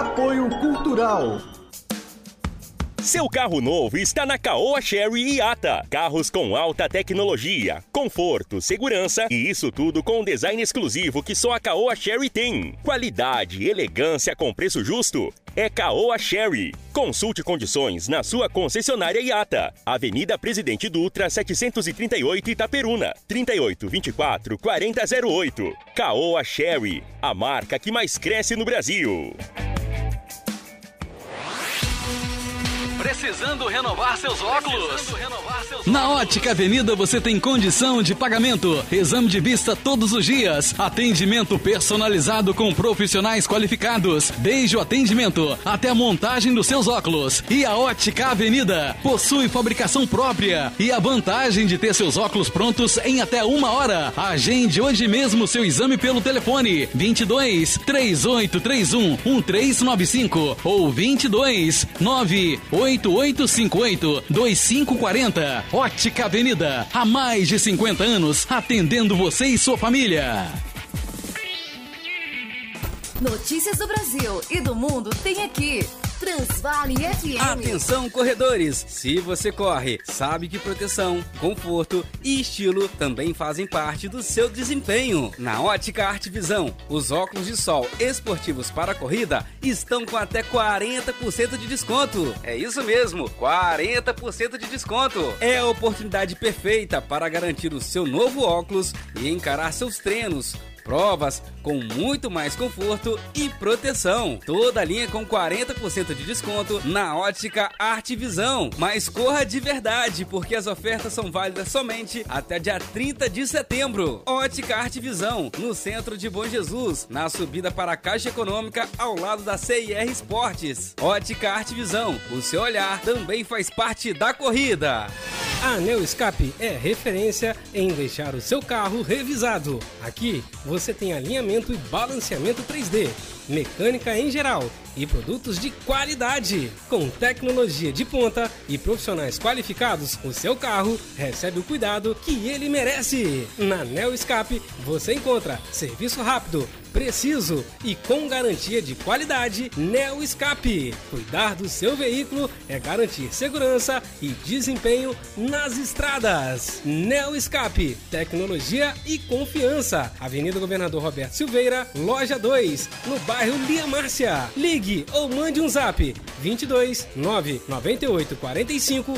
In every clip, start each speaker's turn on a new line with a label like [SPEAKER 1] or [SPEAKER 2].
[SPEAKER 1] Apoio Cultural.
[SPEAKER 2] Seu carro novo está na Caoa Chery Iata. Carros com alta tecnologia, conforto, segurança e isso tudo com um design exclusivo que só a Caoa Chery tem. Qualidade e elegância com preço justo. É Caoa Chery. Consulte condições na sua concessionária Iata. Avenida Presidente Dutra, 738 Itaperuna. 3824-4008. Caoa Chery, a marca que mais cresce no Brasil.
[SPEAKER 3] Precisando renovar seus óculos?
[SPEAKER 4] Na Ótica Avenida você tem condição de pagamento, exame de vista todos os dias, atendimento personalizado com profissionais qualificados, desde o atendimento até a montagem dos seus óculos. E a Ótica Avenida possui fabricação própria e a vantagem de ter seus óculos prontos em até 1 hora. Agende hoje mesmo seu exame pelo telefone 22 3831 1395 ou 22 98858 2540. Ótica Avenida, há mais de 50 anos, atendendo você e sua família.
[SPEAKER 5] Notícias do Brasil e do mundo tem aqui. Transvale FM.
[SPEAKER 6] Atenção, corredores! Se você corre, sabe que proteção, conforto e estilo também fazem parte do seu desempenho. Na Ótica Arte Visão, os óculos de sol esportivos para a corrida estão com até 40% de desconto. É isso mesmo, 40% de desconto. É a oportunidade perfeita para garantir o seu novo óculos e encarar seus treinos, provas com muito mais conforto e proteção. Toda a linha com 40% de desconto na Ótica Arte Visão. Mas corra de verdade, porque as ofertas são válidas somente até dia 30 de setembro. Ótica Arte Visão, no centro de Bom Jesus, na subida para a Caixa Econômica, ao lado da CIR Esportes. Ótica Arte Visão, o seu olhar também faz parte da corrida.
[SPEAKER 7] A Neo Escape é referência em deixar o seu carro revisado. Aqui você tem alinhamento e balanceamento 3D, mecânica em geral e produtos de qualidade. Com tecnologia de ponta e profissionais qualificados, o seu carro recebe o cuidado que ele merece. Na Neo Escape você encontra serviço rápido, preciso e com garantia de qualidade. Neo Escape. Cuidar do seu veículo é garantir segurança e desempenho nas estradas. Neo Escape. Tecnologia e confiança. Avenida Governador Roberto Silveira, loja 2, no bairro Lia Márcia. Ligue ou mande um zap 22 998 45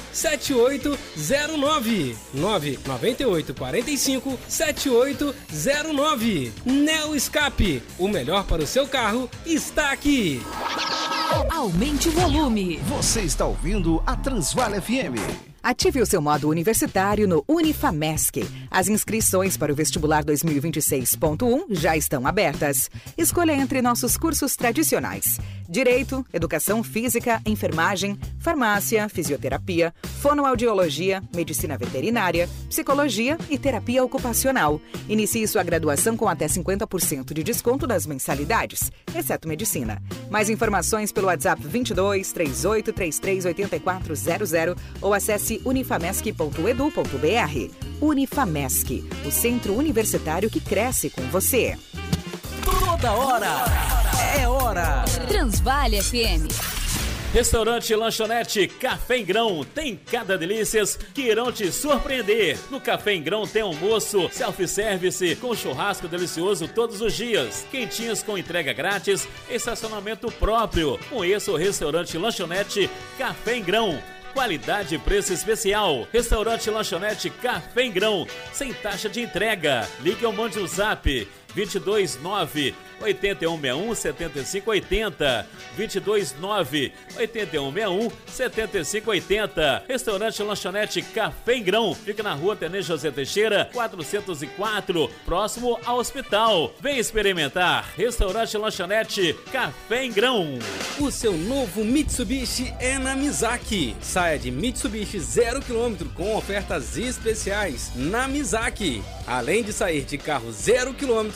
[SPEAKER 7] 7809 998 45 7809. Neo Escape. O melhor para o seu carro está aqui.
[SPEAKER 5] Aumente o volume.
[SPEAKER 1] Você está ouvindo a Transvale FM.
[SPEAKER 8] Ative o seu modo universitário no Unifamesc. As inscrições para o vestibular 2026.1 já estão abertas. Escolha entre nossos cursos tradicionais: Direito, Educação Física, Enfermagem, Farmácia, Fisioterapia, Fonoaudiologia, Medicina Veterinária, Psicologia e Terapia Ocupacional. Inicie sua graduação com até 50% de desconto nas mensalidades, exceto Medicina. Mais informações pelo WhatsApp 22 38 33 8400 ou acesse unifamesc.edu.br. Unifamesc, o centro universitário que cresce com você.
[SPEAKER 3] Toda hora é hora.
[SPEAKER 5] Transvale FM.
[SPEAKER 9] Restaurante e lanchonete Café em Grão tem cada delícias que irão te surpreender. No Café em Grão tem almoço, self-service com churrasco delicioso todos os dias, quentinhas com entrega grátis, estacionamento próprio. Conheça o restaurante e lanchonete Café em Grão. Qualidade e preço especial. Restaurante e lanchonete Café em Grão, sem taxa de entrega. Ligue ou mande um zap 229 8161 7580 229 8161 7580. Restaurante e lanchonete Café em Grão fica na rua Tenente José Teixeira 404, próximo ao hospital. Vem experimentar. Restaurante e lanchonete Café em Grão.
[SPEAKER 6] O seu novo Mitsubishi é na Mizaki. Saia de Mitsubishi 0 km com ofertas especiais na Mizaki. Além de sair de carro 0 km,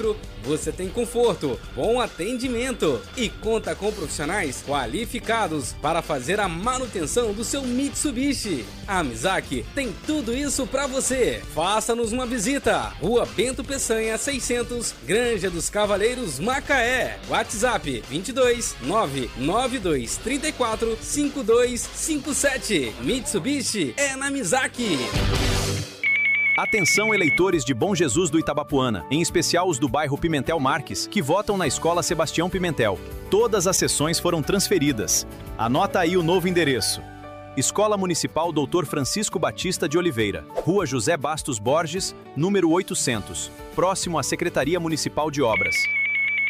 [SPEAKER 6] você tem conforto, bom atendimento e conta com profissionais qualificados para fazer a manutenção do seu Mitsubishi. A Mizaki tem tudo isso para você. Faça-nos uma visita. Rua Bento Peçanha 600, Granja dos Cavaleiros, Macaé. WhatsApp 22 992 34 5257. Mitsubishi é na Mizaki.
[SPEAKER 10] Atenção, eleitores de Bom Jesus do Itabapuana, em especial os do bairro Pimentel Marques, que votam na Escola Sebastião Pimentel. Todas as sessões foram transferidas. Anota aí o novo endereço. Escola Municipal Dr. Francisco Batista de Oliveira, Rua José Bastos Borges, número 800, próximo à Secretaria Municipal de Obras.